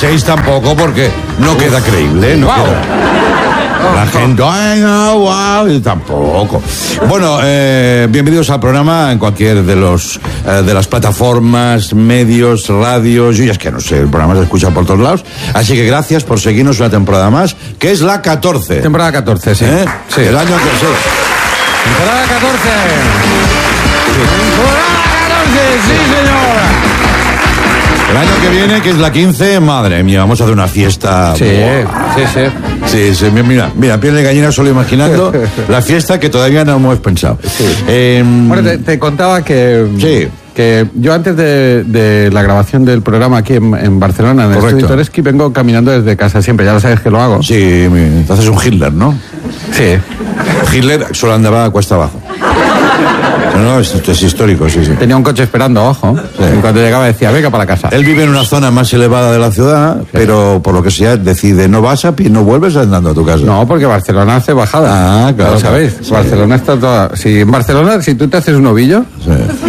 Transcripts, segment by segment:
6 tampoco, porque no queda creíble, no queda. La gente, ay, no, wow, y tampoco. Bueno, bienvenidos al programa en cualquier de las plataformas, medios, radios. Yo ya es que no sé, el programa se escucha por todos lados. Así que gracias por seguirnos una temporada más, que es la 14. Temporada 14, sí. Sí. El año que sí. Temporada 14. Temporada 14, sí, señora. El año que viene, que es la 15, madre mía, vamos a hacer una fiesta. Sí, Sí, mira, piel de gallina solo imaginando la fiesta que todavía no hemos pensado. Sí. Bueno, te contaba que... Sí. Que yo antes de la grabación del programa aquí en Barcelona, en el Estudio Toreski, vengo caminando desde casa siempre, ya lo sabes que lo hago. Sí, entonces un Hitler, ¿no? Sí. Hitler solo andaba cuesta abajo. No, esto es histórico, sí. Tenía un coche esperando abajo, sí. Y cuando llegaba decía, venga para casa. Él vive en una zona más elevada de la ciudad, sí. Pero por lo que sea decide, no vas a pie, no vuelves andando a tu casa. No, porque Barcelona hace bajada. Ah, claro. ¿Lo sabéis? Sí. Barcelona está toda... Si en Barcelona, si tú te haces un ovillo... Sí.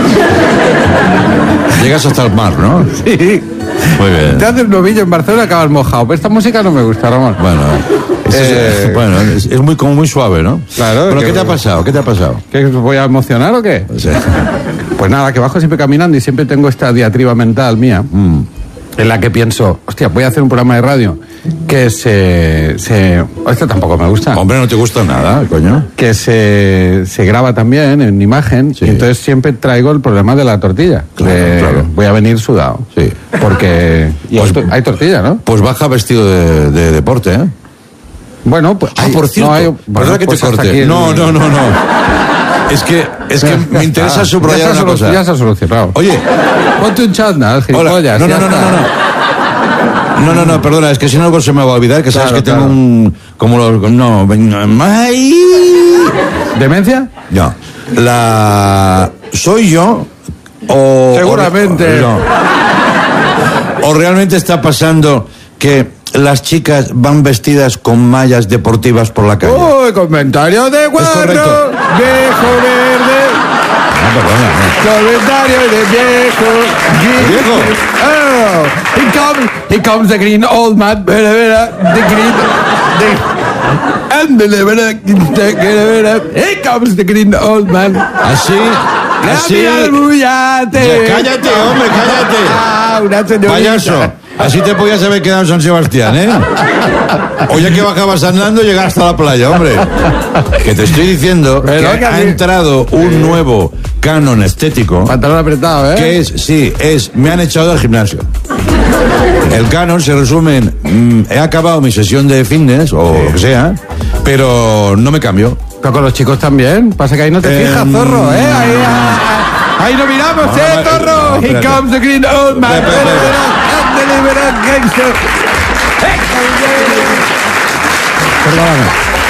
Llegas hasta el mar, ¿no? Sí. Muy bien. Te haces un ovillo en Barcelona, acabas mojado. Pero esta música no me gusta, Ramón. Bueno, es muy suave, ¿no? Claro. ¿Pero qué te ha pasado? ¿Que voy a emocionar o qué? Sí. Pues nada, que bajo siempre caminando y siempre tengo esta diatriba mental mía, en la que pienso, hostia, voy a hacer un programa de radio que esto tampoco me gusta. Hombre, no te gusta nada, coño. Que se graba también en imagen, sí. Y entonces siempre traigo el problema de la tortilla. Claro. Voy a venir sudado. Sí. Porque hay tortilla, ¿no? Pues baja vestido de deporte, ¿eh? Bueno, pues... por cierto, perdona que te corte. No. Es que me interesa subrayar una cosa. Ya se ha solucionado. Oye. Ponte un chándal, gilipollas. No, perdona, es que si no algo se me va a olvidar, que sabes que tengo ¿Demencia? No. ¿Soy yo o... Seguramente. O realmente está pasando que las chicas van vestidas con mallas deportivas por la calle? ¡Uy, comentario de guarro! ¡Viejo verde! No, perdona. Comentario de viejo. Oh, here comes the green old man. The green... Here comes the green old man. Así. Cállate, hombre, cállate. Una señorita. Payaso. Así te podías haber quedado en San Sebastián, ¿eh? O ya que bajabas andando, llegar hasta la playa, hombre. Que te estoy diciendo que ha entrado un nuevo canon estético. Pantalón apretado, ¿eh? Que me han echado del gimnasio. El canon se resume en, he acabado mi sesión de fitness, o lo que sea, pero no me cambio. Pero con los chicos también. Pasa que ahí no te fijas, zorro, ¿eh? Ahí no miramos, zorro. Here comes the green old man. Perdóname.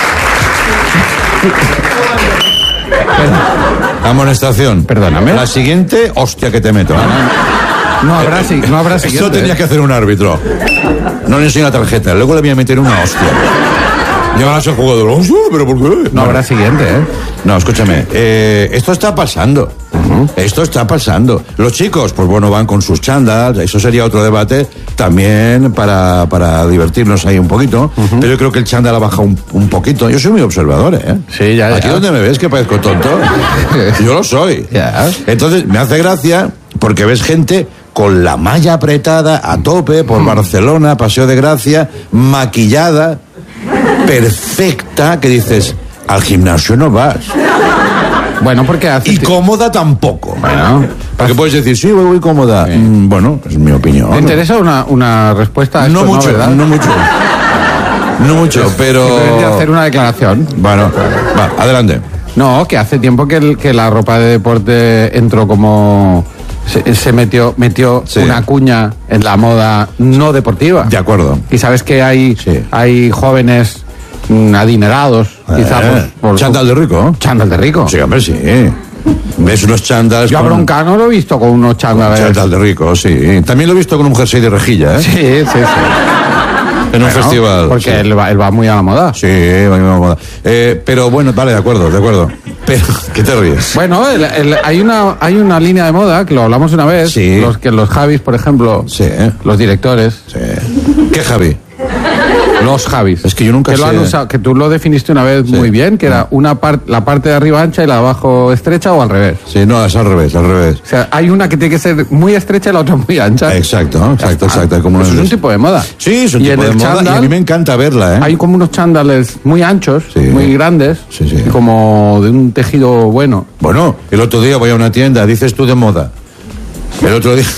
Amonestación. Perdóname. La siguiente, hostia que te meto. No habrá siguiente. Esto tenía que hacer un árbitro. No le enseño la tarjeta, luego le voy a meter una hostia. Y ahora se jugador, hostia, pero ¿por qué? No habrá siguiente, ¿eh? No, escúchame, esto está pasando. Esto está pasando. Los chicos, pues bueno, van con sus chándals, eso sería otro debate también para divertirnos ahí un poquito, pero yo creo que el chándal ha bajado un poquito. Yo soy muy observador, ¿eh? Sí, ya. Aquí donde me ves que parezco tonto, yo lo soy. Ya. Entonces, me hace gracia porque ves gente con la malla apretada a tope por Barcelona, Paseo de Gracia, maquillada, perfecta, que dices, al gimnasio no vas. Bueno, porque hace... Y cómoda tampoco. Bueno. Porque puedes decir, sí, voy cómoda. Sí. Bueno, es mi opinión. ¿Te interesa una respuesta a esto? No mucho, ¿verdad? No mucho, pero... Simplemente hacer una declaración. Bueno, va, adelante. No, que hace tiempo que la ropa de deporte entró como... Se metió sí. Una cuña en la moda no deportiva. De acuerdo. Y sabes que hay jóvenes adinerados, quizá por chándal de rico. Chándal de rico. Sí, hombre, sí. ¿Ves unos chándals? Yo a Broncano lo he visto con unos chándales. Chándal de rico, sí. También lo he visto con un jersey de rejilla, ¿eh? Sí. En un festival. Porque sí. él va muy a la moda. Sí, va muy a la moda. Pero bueno, vale, de acuerdo. Pero, ¿qué te ríes? Bueno, hay una línea de moda, que lo hablamos una vez, sí. los Javis, por ejemplo, sí. los directores, sí. ¿Qué Javi? Los Javis. Es que yo nunca que lo sé. han usado, que tú lo definiste una vez muy bien, que era la parte de arriba ancha y la de abajo estrecha o al revés. Sí, no, es al revés, al revés. O sea, hay una que tiene que ser muy estrecha y la otra muy ancha. Exacto. Como Pues es un tipo de moda. Sí, es un Y tipo en de el moda chándal y a mí me encanta verla, ¿eh? Hay como unos chándales muy anchos, Sí. muy grandes, Sí. y como de un tejido bueno. Bueno, el otro día voy a una tienda, dices tú de moda. El otro día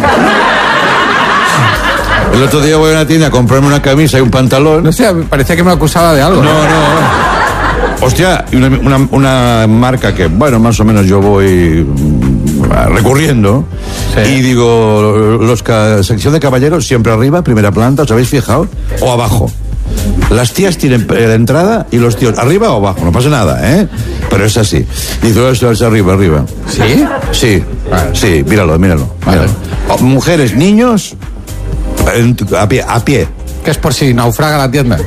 voy a una tienda a comprarme una camisa y un pantalón. No sé, parecía que me acusaba de algo. No. Hostia, y una marca que, bueno, más o menos yo voy recurriendo. Sí. Y digo, sección de caballeros, siempre arriba, primera planta, ¿os habéis fijado? O abajo. Las tías tienen la entrada y los tíos arriba o abajo, no pasa nada, ¿eh? Pero es así. Dice, esto es arriba. ¿Sí? Sí, Vale. sí, míralo. Vale. Mujeres, niños, a pie. Que es por si naufraga la tienda.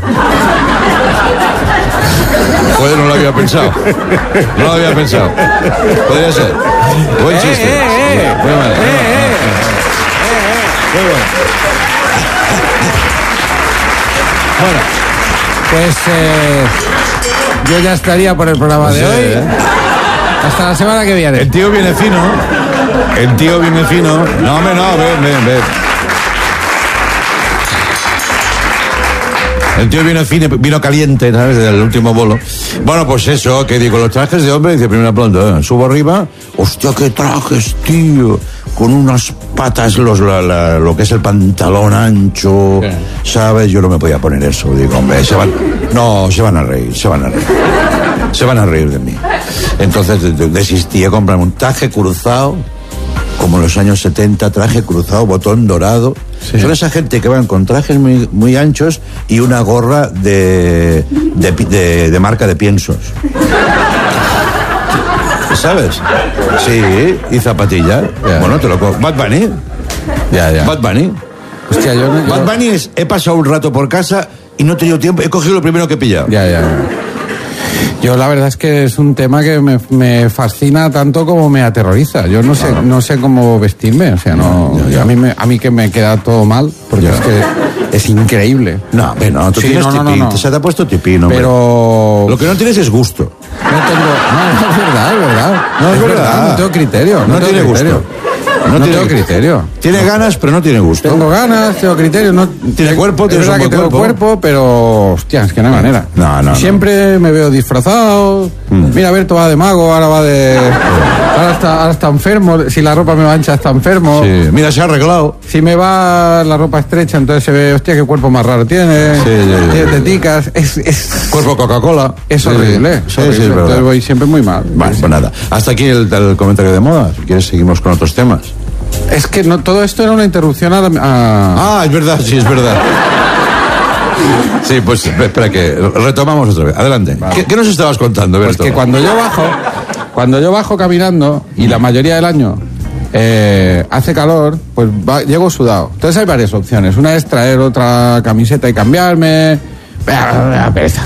Joder, no lo había pensado. Podría ser. Buen chiste. Muy mal. Muy bueno. Bueno, pues yo ya estaría por el programa de Sí, hoy. ¿eh? Hasta la semana que viene. El tío viene fino. No, hombre, no, ven. El tío vino caliente, ¿sabes? Del último bolo. Bueno, pues eso, que digo, los trajes de hombre, dice, primera planta, subo arriba, hostia, qué trajes, tío, con unas patas, lo que es el pantalón ancho, ¿sabes? Yo no me podía poner eso, digo, hombre, se van a reír. Se van a reír de mí. Entonces desistí a comprarme un traje cruzado, como en los años 70, traje cruzado, botón dorado. Sí. Son esa gente que van con trajes muy, muy anchos y una gorra de marca de piensos. ¿Sabes? Sí, y zapatilla. Yeah. Bueno, te lo cojo. Bad Bunny. Ya. Bad Bunny. Hostia, Bad Bunny es, he pasado un rato por casa y no he tenido tiempo, he cogido lo primero que he pillado. Ya. Yo la verdad es que es un tema que me fascina tanto como me aterroriza. Yo no sé cómo vestirme, o sea, Ya. a mí que me queda todo mal, porque Ya. es que es increíble. No, tú Sí, tienes tipín, no. se te ha puesto tipín, hombre. Pero Lo que no tienes es gusto. no, es verdad. No, es verdad. No tengo criterio. No tiene gusto. No tengo criterio. Tiene ganas, pero no tiene gusto. Tengo ganas, tengo criterio. No, Tiene cuerpo, es tienes verdad un que buen tengo cuerpo, pero hostia, es que no hay manera. No. Siempre me veo disfrazado. Mira, Berto va de mago, ahora va de. Ahora está enfermo. Si la ropa me va ancha, está enfermo. Sí. Mira, se ha arreglado. Si me va la ropa estrecha, entonces se ve, hostia, qué cuerpo más raro tiene. Sí. Tiene teticas. Es Cuerpo Coca-Cola. Es horrible. Sí, horrible. es verdad. Entonces voy siempre muy mal. Vale, pues nada. Hasta aquí el comentario de moda. Si quieres, seguimos con otros temas. Es que no, todo esto era una interrupción a... Es verdad, sí, es verdad. Sí, pues espera que retomamos otra vez. Adelante. Vale. ¿Qué nos estabas contando, Pues Berto? que cuando yo bajo caminando, y la mayoría del año hace calor, pues llego sudado. Entonces hay varias opciones. Una es traer otra camiseta y cambiarme. Pereza.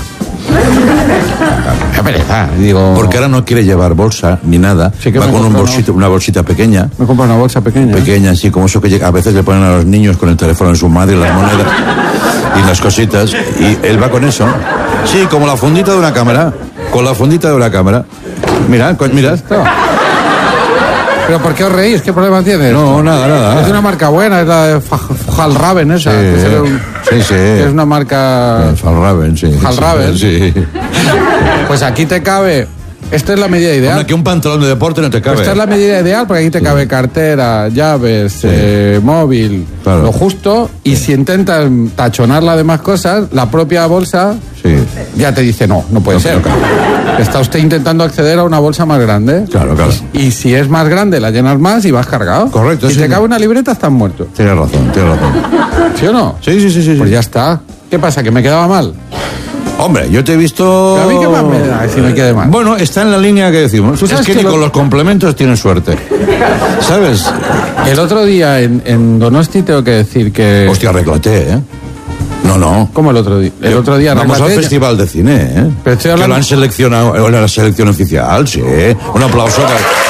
Pereza. Digo... Porque ahora no quiere llevar bolsa ni nada. Sí que va me con compro, una bolsita pequeña. Me compro una bolsa pequeña. Pequeña, así como eso que a veces le ponen a los niños con el teléfono en su madre, las monedas y las cositas. Y él va con eso. Sí, como la fundita de una cámara. Con la fundita de una cámara. Mira. Esto. ¿Pero por qué os reís? ¿Qué problema tiene? No, nada. Es una marca buena, es la de Fjallraven esa. Sí. Es una marca... Fjallraven, sí. Fjallraven. Sí. Pues aquí te cabe... Esta es la medida ideal. Hombre, que un pantalón de deporte no te cabe. Esta es la medida ideal porque aquí te cabe cartera, llaves, móvil, Claro. lo justo. Y si intentas tachonar las demás cosas, la propia bolsa ya te dice no puede ser. Claro. Está usted intentando acceder a una bolsa más grande. Claro. Y si es más grande, la llenas más y vas cargado. Correcto, Si sí. te cabe una libreta, estás muerto. Tienes razón. ¿Sí o no? Sí. Pues ya está. ¿Qué pasa? ¿Que me quedaba mal? Hombre, yo te he visto... ¿Pero a mí qué más me da si me quede mal? Bueno, está en la línea que decimos. ¿Tú Es sabes que que ni con los complementos tienes suerte. ¿Sabes? El otro día en Donosti tengo que decir que... Hostia, arréglate, ¿eh? No. ¿Cómo el otro día? El otro día Vamos al arréglate. Festival de Cine, ¿eh? Pero estoy Que hablando- lo han seleccionado en la selección oficial, sí. Un aplauso para...